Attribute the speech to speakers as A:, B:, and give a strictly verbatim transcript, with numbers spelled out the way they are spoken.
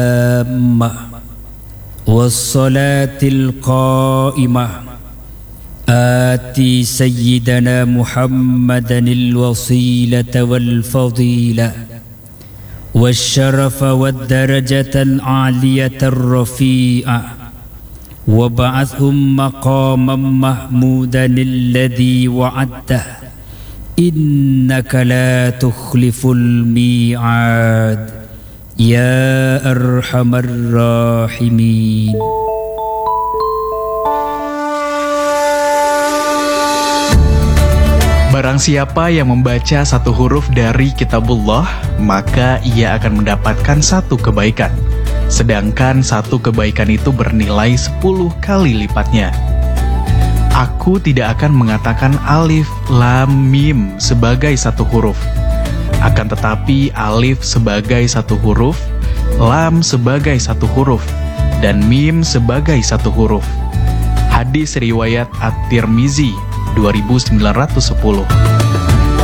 A: التامة والصلاة القائمة آتي سيدنا محمدا الوسيلة والفضيلة والشرف والدرجة العالية الرفيعة وبعثهم مقاما محمودا الذي وعدته إنك لا تخلف الميعاد يا أرحم الراحمين.
B: Barang siapa yang membaca satu huruf dari kitabullah, maka ia akan mendapatkan satu kebaikan. Sedangkan satu kebaikan itu bernilai sepuluh kali lipatnya. Aku tidak akan mengatakan alif, lam, mim sebagai satu huruf. Akan tetapi alif sebagai satu huruf, lam sebagai satu huruf, dan mim sebagai satu huruf. Hadis riwayat At-Tirmizi dua ribu sembilan ratus sepuluh.